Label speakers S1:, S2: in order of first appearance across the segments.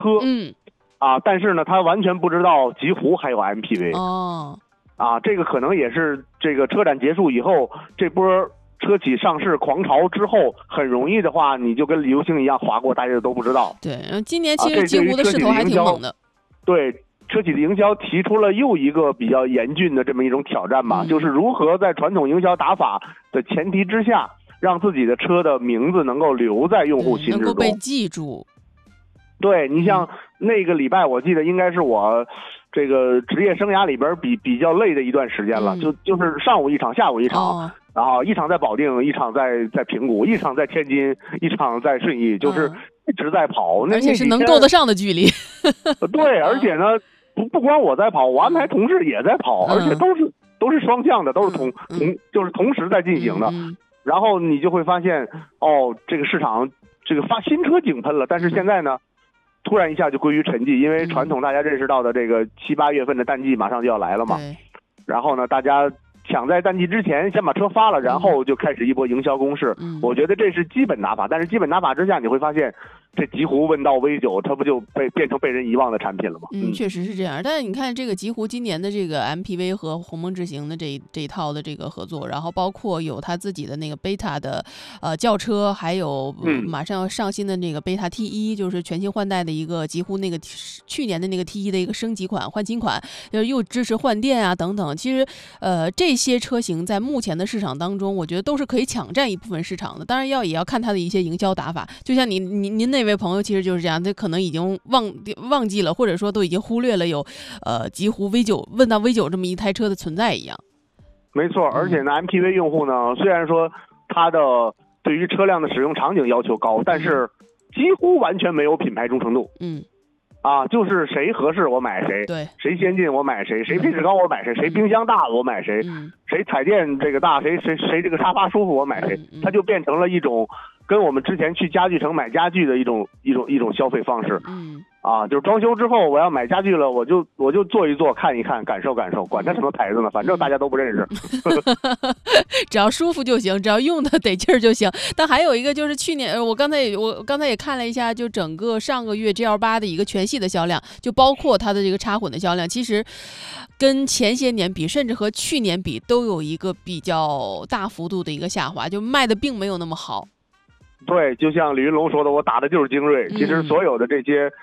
S1: 车，但是呢，他完全不知道极狐还有 MPV。这个可能也是这个车展结束以后，这波车企上市狂潮之后，很容易的话，你就跟流星一样划过，大家都不知道。
S2: 对，今年其实极狐的势头还挺猛的。
S1: 对，车企的营销提出了又一个比较严峻的这么一种挑战吧，就是如何在传统营销打法的前提之下，让自己的车的名字能够留在用户心智中，
S2: 能够被记住。
S1: 对，你像那个礼拜，我记得应该是我这个职业生涯里边比较累的一段时间了，就是上午一场，下午一场，然后一场在保定，一场在平谷，一场在天津，一场在顺义，就是一直在跑，
S2: 而且是能够得上的距离。
S1: 对，而且呢，不光我在跑，我安排同事也在跑，而且都是双向的，都是就是同时在进行的。然后你就会发现，这个市场这个发新车井喷了，但是现在呢，突然一下就归于沉寂，因为传统大家认识到的这个7、8月份的淡季马上就要来了嘛。然后呢，大家想在淡季之前先把车发了，然后就开始一波营销攻势。我觉得这是基本打法，但是基本打法之下，你会发现这极狐、问道、V9，它不就变成被人遗忘的产品了吗？
S2: 确实是这样。但是你看这个极狐今年的这个 MPV 和鸿蒙智行的这一套的这个合作，然后包括有他自己的那个贝塔的轿车，还有马上要上新的那个贝塔 T1，就是全新换代的一个极狐那个去年的那个 T1 的一个升级款、换新款，又支持换电啊等等。其实这些车型在目前的市场当中，我觉得都是可以抢占一部分市场的。当然也要看它的一些营销打法。就像您那位朋友其实就是这样，他可能已经忘记了，或者说都已经忽略了有极狐 V9、问道 V9这么一台车的存在一样。
S1: 没错，而且呢 MPV 用户呢，虽然说它的对于车辆的使用场景要求高，但是几乎完全没有品牌忠诚度。就是谁合适我买谁，
S2: 对，
S1: 谁先进我买谁，谁配置高我买谁，谁冰箱大我买谁，谁彩电这个大，谁这个沙发舒服我买谁，它就变成了一种跟我们之前去家具城买家具的一种消费方式。就是装修之后我要买家具了，我就坐一坐，看一看，感受感受，管它什么牌子呢，反正大家都不认识。
S2: 只要舒服就行，只要用的得劲儿就行。但还有一个就是去年我刚才也看了一下，就整个上个月 GL8 的一个全系的销量，就包括它的这个插混的销量，其实跟前些年比，甚至和去年比，都有一个比较大幅度的一个下滑，就卖的并没有那么好。
S1: 对，就像李云龙说的，我打的就是精锐。其实所有的这些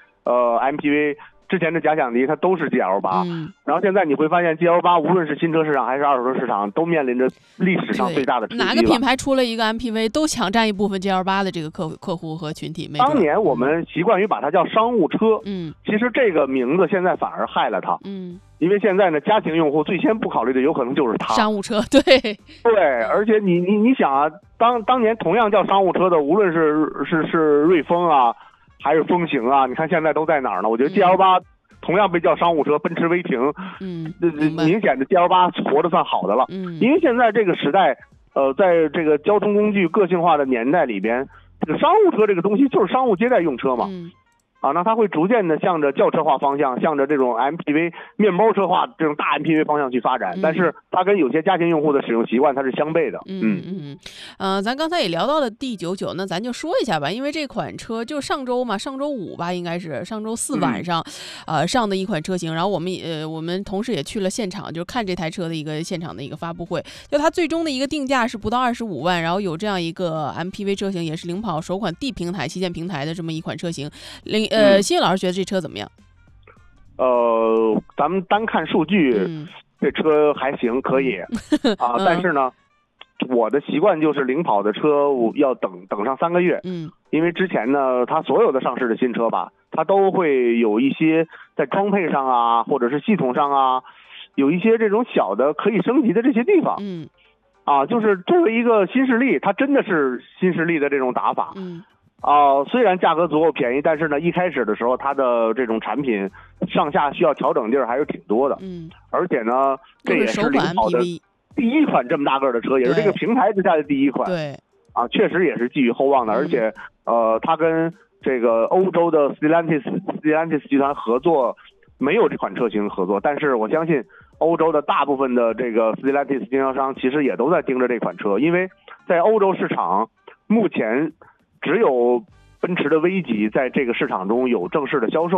S1: MPV 之前的假想敌它都是 GL8，然后现在你会发现 GL8 无论是新车市场还是二手车市场都面临着历史上最大的冲击了。
S2: 哪个品牌出了一个 MPV 都抢占一部分 GL8 的这个客户和群体。
S1: 当年我们习惯于把它叫商务车，其实这个名字现在反而害了它。因为现在呢，家庭用户最先不考虑的有可能就是它
S2: 商务车。对，
S1: 而且你想啊，当年同样叫商务车的，无论是瑞风啊，还是风行啊，你看现在都在哪儿呢？我觉得 GL8 同样被叫商务车，奔驰威霆，明显的 GL8 活得算好的了。因为现在这个时代，在这个交通工具个性化的年代里边，这个商务车这个东西就是商务接待用车嘛。那它会逐渐的向着轿车化方向，向着这种 MPV 面包车化这种大 MPV 方向去发展，但是它跟有些家庭用户的使用习惯它是相悖的。
S2: 咱刚才也聊到了 D99，那咱就说一下吧，因为这款车就上周五吧，应该是上周四晚上上的一款车型，然后我们同时也去了现场，就看这台车的一个现场的一个发布会，就它最终的一个定价是不到25万，然后有这样一个 MPV 车型，也是领跑首款 D 平台旗舰平台的这么一款车型。新宇老师觉得这车怎么样？
S1: 咱们单看数据，这车还行，可以但是呢，我的习惯就是领跑的车要等上3个月。因为之前呢，它所有的上市的新车吧，它都会有一些在装配上啊，或者是系统上啊，有一些这种小的可以升级的这些地方。就是作为一个新势力，它真的是新势力的这种打法。虽然价格足够便宜，但是呢，一开始的时候它的这种产品上下需要调整地儿还是挺多的。而且呢，这也是领跑的第一款这么大个的车，也是这个平台之下的第一款。确实也是寄予厚望的。而且它跟这个欧洲的 Stellantis 集团合作，没有这款车型合作，但是我相信欧洲的大部分的这个 Stellantis 经销商其实也都在盯着这款车，因为在欧洲市场目前只有奔驰的 V 级在这个市场中有正式的销售。